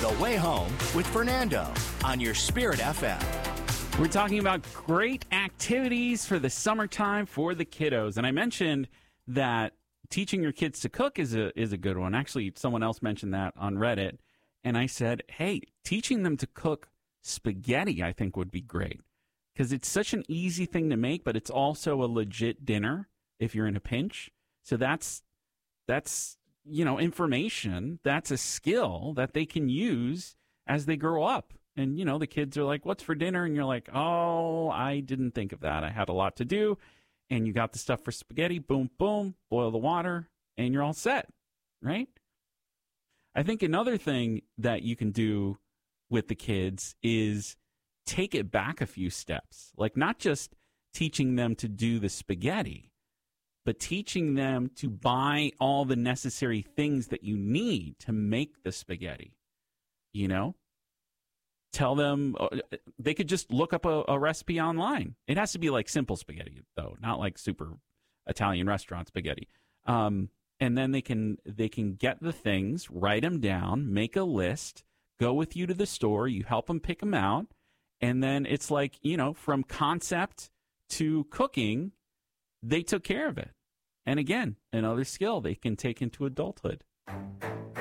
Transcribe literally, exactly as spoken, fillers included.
The Way Home with Fernando on your Spirit F M. We're talking about great activities for the summertime for the kiddos. And I mentioned that teaching your kids to cook is a is a good one. Actually, someone else mentioned that on Reddit. And I said, hey, teaching them to cook spaghetti, I think, would be great. Because it's such an easy thing to make, but it's also a legit dinner if you're in a pinch. So that's, that's you know, information. That's a skill that they can use as they grow up. And, you know, the kids are like, what's for dinner? And you're like, oh, I didn't think of that. I had a lot to do. And you got the stuff for spaghetti. Boom, boom. Boil the water. And you're all set. Right? I think another thing that you can do with the kids is take it back a few steps. Like not just teaching them to do the spaghetti, but teaching them to buy all the necessary things that you need to make the spaghetti. You know? Tell them, uh, they could just look up a, a recipe online. It has to be like simple spaghetti, though, not like super Italian restaurant spaghetti. Um, and then they can they can get the things, write them down, make a list, go with you to the store, you help them pick them out, and then it's like, you know, from concept to cooking, they took care of it. And again, another skill they can take into adulthood.